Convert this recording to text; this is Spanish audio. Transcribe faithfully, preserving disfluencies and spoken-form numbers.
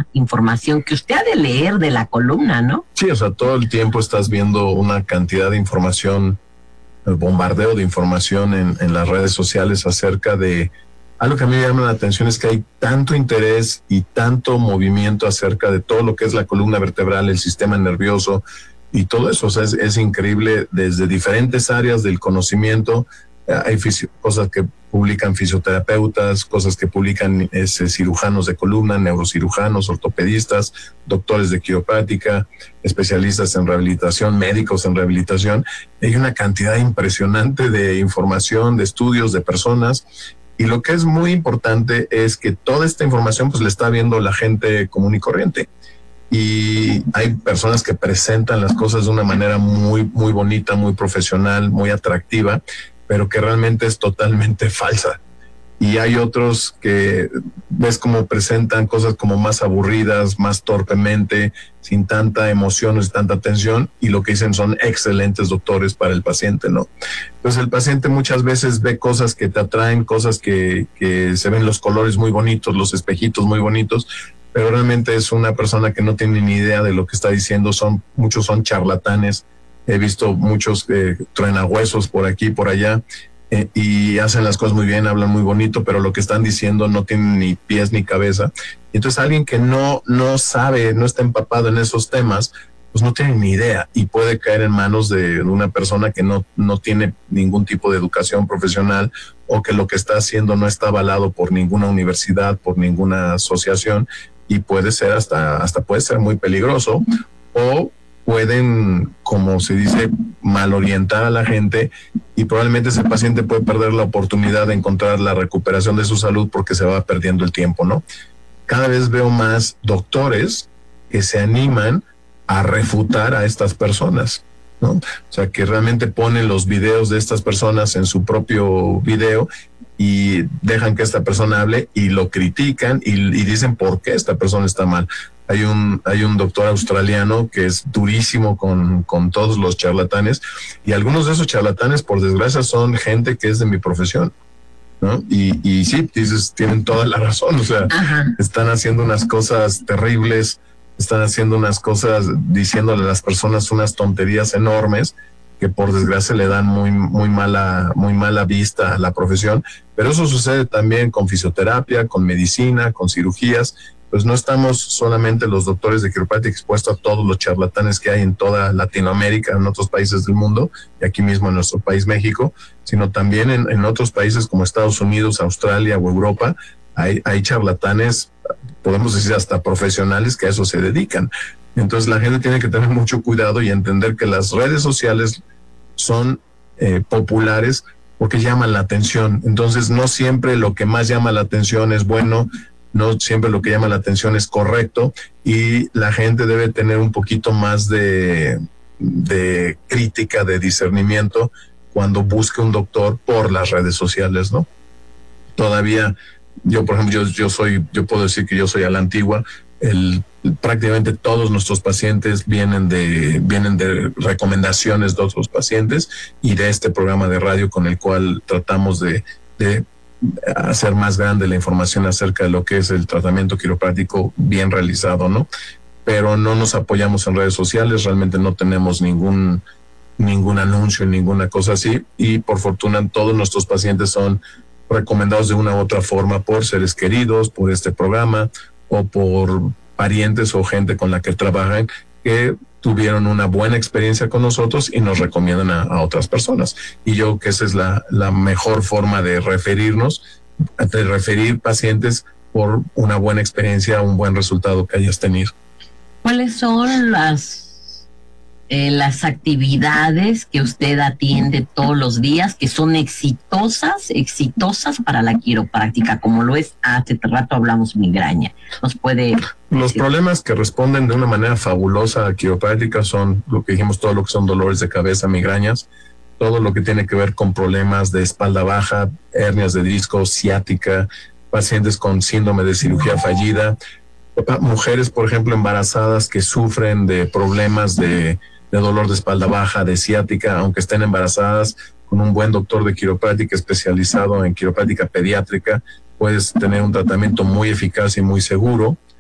tanta información que usted ha de leer de la columna, ¿no? Sí, o sea, todo el tiempo estás viendo una cantidad de información, el bombardeo de información en, en las redes sociales acerca de algo que a mí me llama la atención, es que hay tanto interés y tanto movimiento acerca de todo lo que es la columna vertebral, el sistema nervioso y todo eso. O sea, es, es increíble desde diferentes áreas del conocimiento. Hay fisio, cosas que publican fisioterapeutas, cosas que publican ese, cirujanos de columna, neurocirujanos, ortopedistas, doctores de quiropráctica, especialistas en rehabilitación, médicos en rehabilitación. Hay una cantidad impresionante de información, de estudios, de personas. Y lo que es muy importante es que toda esta información pues la está viendo la gente común y corriente. Y hay personas que presentan las cosas de una manera muy, muy bonita, muy profesional, muy atractiva, pero que realmente es totalmente falsa. Y hay otros que ves cómo presentan cosas como más aburridas, más torpemente, sin tanta emoción, sin tanta atención, y lo que dicen son excelentes doctores para el paciente, ¿no? Entonces el paciente muchas veces ve cosas que te atraen, cosas que, que se ven los colores muy bonitos, los espejitos muy bonitos, pero realmente es una persona que no tiene ni idea de lo que está diciendo. Son, muchos son charlatanes. He visto muchos eh, truenahuesos por aquí, por allá, eh, y hacen las cosas muy bien, hablan muy bonito, pero lo que están diciendo no tiene ni pies ni cabeza. Y entonces alguien que no, no sabe, no está empapado en esos temas, pues no tiene ni idea y puede caer en manos de una persona que no, no tiene ningún tipo de educación profesional, o que lo que está haciendo no está avalado por ninguna universidad, por ninguna asociación, y puede ser hasta, hasta puede ser muy peligroso, o pueden, como se dice, mal orientar a la gente, y probablemente ese paciente puede perder la oportunidad de encontrar la recuperación de su salud porque se va perdiendo el tiempo, ¿no? Cada vez veo más doctores que se animan a refutar a estas personas, ¿no? O sea, que realmente ponen los videos de estas personas en su propio video y dejan que esta persona hable y lo critican y, y dicen por qué esta persona está mal. Hay un, hay un doctor australiano que es durísimo con, con todos los charlatanes, y algunos de esos charlatanes, por desgracia, son gente que es de mi profesión, ¿no? Y, y sí, dices, tienen toda la razón. O sea, ajá, están haciendo unas cosas terribles, están haciendo unas cosas, diciéndole a las personas unas tonterías enormes que por desgracia le dan muy, muy mala, muy mala vista a la profesión. Pero eso sucede también con fisioterapia, con medicina, con cirugías. Pues no estamos solamente los doctores de quiropráctica expuestos a todos los charlatanes que hay en toda Latinoamérica, en otros países del mundo, y aquí mismo en nuestro país, México, sino también en, en otros países como Estados Unidos, Australia o Europa. Hay, hay charlatanes, podemos decir hasta profesionales, que a eso se dedican. Entonces la gente tiene que tener mucho cuidado y entender que las redes sociales son eh, populares porque llaman la atención. Entonces no siempre lo que más llama la atención es bueno, no siempre lo que llama la atención es correcto, y la gente debe tener un poquito más de, de crítica, de discernimiento cuando busque un doctor por las redes sociales, ¿no? Todavía, yo por ejemplo, yo, yo soy, yo puedo decir que yo soy a la antigua. El, prácticamente todos nuestros pacientes vienen de, vienen de recomendaciones de otros pacientes y de este programa de radio con el cual tratamos de, de hacer más grande la información acerca de lo que es el tratamiento quiropráctico bien realizado, ¿no? Pero no nos apoyamos en redes sociales, realmente no tenemos ningún, ningún anuncio, ninguna cosa así, y por fortuna todos nuestros pacientes son recomendados de una u otra forma por seres queridos, por este programa, o por parientes o gente con la que trabajan que tuvieron una buena experiencia con nosotros y nos recomiendan a, a otras personas. Y yo creo que esa es la, la mejor forma de referirnos, de referir pacientes por una buena experiencia, un buen resultado que hayas tenido. ¿Cuáles son las eh, las actividades que usted atiende todos los días que son exitosas, exitosas para la quiropráctica, como lo es, hace rato hablamos migraña? ¿Nos puede...? Los problemas que responden de una manera fabulosa a quiropráctica son lo que dijimos, todo lo que son dolores de cabeza, migrañas, todo lo que tiene que ver con problemas de espalda baja, hernias de disco, ciática, pacientes con síndrome de cirugía fallida, mujeres, por ejemplo, embarazadas que sufren de problemas de, de dolor de espalda baja, de ciática, aunque estén embarazadas, con un buen doctor de quiropráctica especializado en quiropráctica pediátrica, puedes tener un tratamiento muy eficaz y muy seguro.